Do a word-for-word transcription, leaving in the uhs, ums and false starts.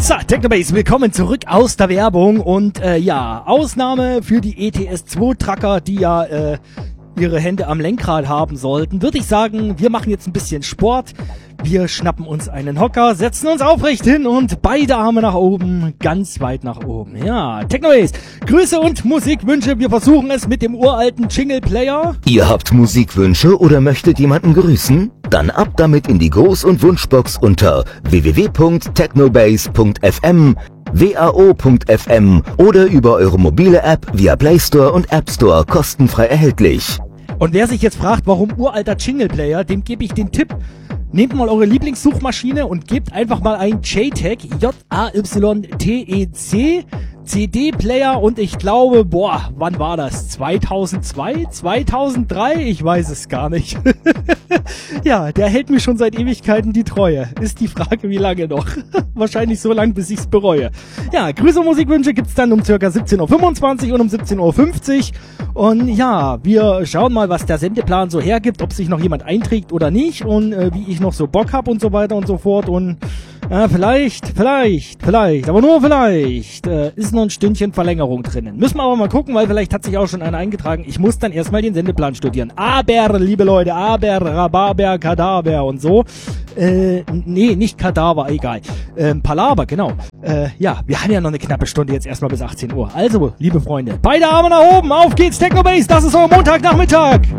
So, Technobase, willkommen zurück aus der Werbung und äh, ja, Ausnahme für die E T S zwei Trucker, die ja äh, ihre Hände am Lenkrad haben sollten, würde ich sagen, wir machen jetzt ein bisschen Sport. Wir schnappen uns einen Hocker, setzen uns aufrecht hin und beide Arme nach oben, ganz weit nach oben. Ja, Technobase, Grüße und Musikwünsche. Wir versuchen es mit dem uralten Jingle-Player. Ihr habt Musikwünsche oder möchtet jemanden grüßen? Dann ab damit in die Groß- und Wunschbox unter w w w punkt technobase punkt f m, w a o punkt f m oder über eure mobile App via Play Store und App Store kostenfrei erhältlich. Und wer sich jetzt fragt, warum uralter Jingle-Player, dem gebe ich den Tipp. Nehmt mal eure Lieblingssuchmaschine und gebt einfach mal ein J T E C, J A Y T E C, C D-Player und ich glaube, boah, wann war das? zweitausendzwei? zweitausenddrei? Ich weiß es gar nicht. Ja, der hält mir schon seit Ewigkeiten die Treue. Ist die Frage, wie lange noch? Wahrscheinlich so lange, bis ich's bereue. Ja, Grüße und Musikwünsche gibt's dann um circa siebzehn Uhr fünfundzwanzig und um siebzehn Uhr fünfzig. Und ja, wir schauen mal, was der Sendeplan so hergibt, ob sich noch jemand einträgt oder nicht und äh, wie ich noch so Bock hab und so weiter und so fort. Und äh, vielleicht, vielleicht, vielleicht, aber nur vielleicht äh, ist noch ein Stündchen Verlängerung drinnen. Müssen wir aber mal gucken, weil vielleicht hat sich auch schon einer eingetragen. Ich muss dann erstmal den Sendeplan studieren. Aber, liebe Leute, aber, Rhabarber, Kadaver und so. Äh, nee, nicht Kadaver, egal. Ähm, Palaver, genau. Äh, ja, wir haben ja noch eine knappe Stunde jetzt erstmal bis achtzehn Uhr. Also, liebe Freunde, beide Arme nach oben, auf geht's, Technobase, das ist euer Montagnachmittag.